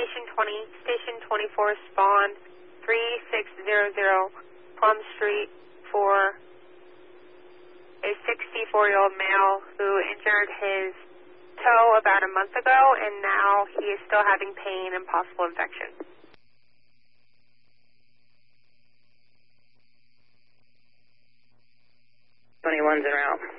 Station 24 spawn 3600 Plum Street for a 64-year-old male who injured his toe about a month ago, and now he is still having pain and possible infection. 21's en route.